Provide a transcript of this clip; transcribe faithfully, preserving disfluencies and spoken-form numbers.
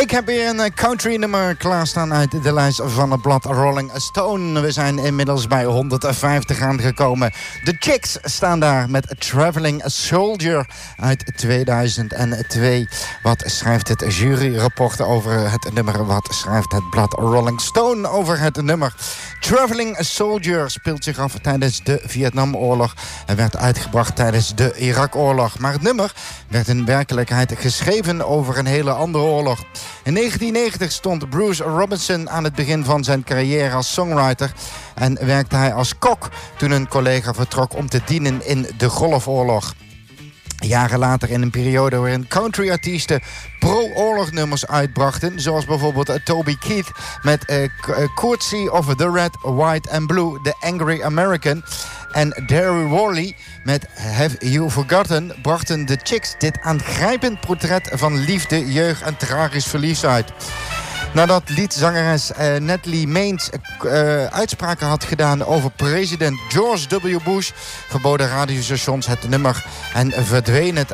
Ik heb hier een country nummer klaarstaan uit de lijst van het blad Rolling Stone. We zijn inmiddels bij honderdvijftig aangekomen. De Chicks staan daar met Traveling Soldier uit tweeduizend twee. Wat schrijft het juryrapport over het nummer? Wat schrijft het blad Rolling Stone over het nummer? Traveling Soldier speelt zich af tijdens de Vietnamoorlog en werd uitgebracht tijdens de Irakoorlog. Maar het nummer werd in werkelijkheid geschreven over een hele andere oorlog. In negentien negentig stond Bruce Robinson aan het begin van zijn carrière als songwriter en werkte hij als kok toen een collega vertrok om te dienen in de Golfoorlog. Jaren later, in een periode waarin countryartiesten pro-oorlognummers uitbrachten, zoals bijvoorbeeld Toby Keith met uh, Courtesy of the Red, White and Blue, The Angry American, en Darryl Worley met Have You Forgotten, brachten de Chicks dit aangrijpend portret van liefde, jeugd en tragisch verlies uit. Nadat liedzangeres uh, Natalie Maines uh, uitspraken had gedaan over president George W. Bush, verboden radiostations het nummer en verdween het